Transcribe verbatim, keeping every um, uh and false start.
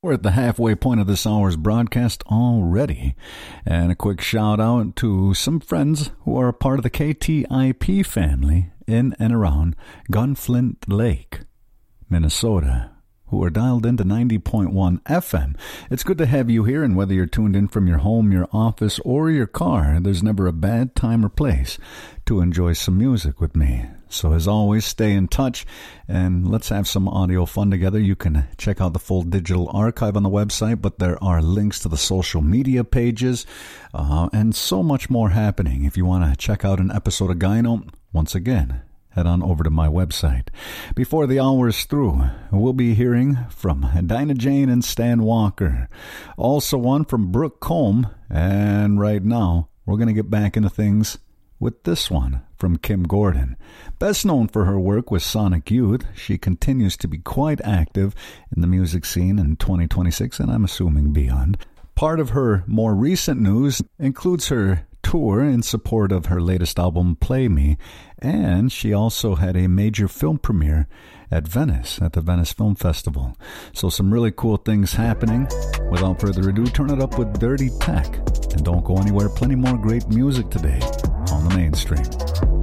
We're at the halfway point of this hour's broadcast already. And a quick shout out to some friends who are a part of the K T I P family in and around Gunflint Lake, Minnesota, who are dialed into ninety point one F M. It's good to have you here, and whether you're tuned in from your home, your office, or your car, there's never a bad time or place to enjoy some music with me. So as always, stay in touch, and let's have some audio fun together. You can check out the full digital archive on the website, but there are links to the social media pages, uh, and so much more happening. If you want to check out an episode of Gyno, once again, head on over to my website. Before the hour is through, we'll be hearing from Dinah Jane and Stan Walker. Also one from Brooke Combe, and right now, we're going to get back into things with this one from Kim Gordon. Best known for her work with Sonic Youth, she continues to be quite active in the music scene in twenty twenty-six, and I'm assuming beyond. Part of her more recent news includes her tour in support of her latest album, Play Me, and she also had a major film premiere at Venice, at the Venice Film Festival. So some really cool things happening. Without further ado, turn it up with Dirty Tech, and don't go anywhere. Plenty more great music today on the mainstream.